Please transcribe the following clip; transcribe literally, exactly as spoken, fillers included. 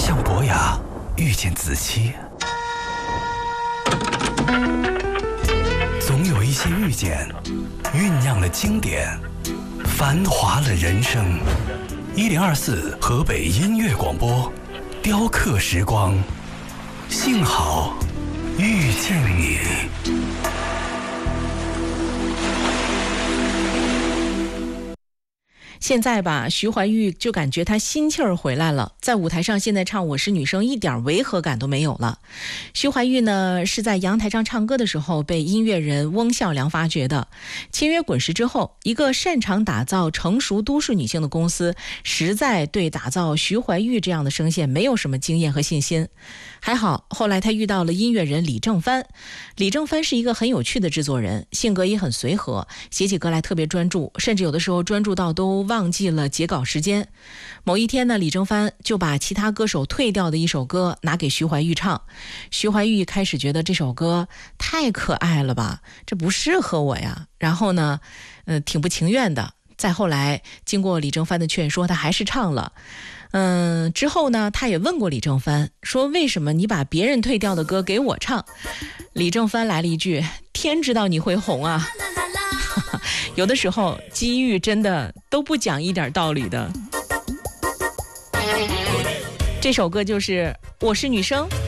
向伯雅遇见子期，总有一些遇见酝酿了经典，繁华了人生。一零二四河北音乐广播，雕刻时光，幸好遇见你。 现在吧，徐怀钰就感觉她心气儿回来了，在舞台上现在唱《我是女生》一点违和感都没有了。徐怀钰呢是在阳台上唱歌的时候被音乐人翁孝良发掘的，签约滚石之后，一个擅长打造成熟都市女性的公司实在对打造徐怀钰这样的声线没有什么经验和信心。还好后来他遇到了音乐人李正帆，李正帆是一个很有趣的制作人，性格也很随和，写起歌来特别专注，甚至有的时候专注到都忘记了截稿时间。某一天呢，李正帆就把其他歌手退掉的一首歌拿给徐怀钰唱。徐怀钰开始觉得这首歌太可爱了吧，这不适合我呀，然后呢呃，挺不情愿的。再后来经过李正帆的劝说，他还是唱了。嗯，之后呢，他也问过李正帆，说为什么你把别人退掉的歌给我唱？李正帆来了一句：天知道你会红啊。有的时候机遇真的都不讲一点道理的。这首歌就是《我是女生》。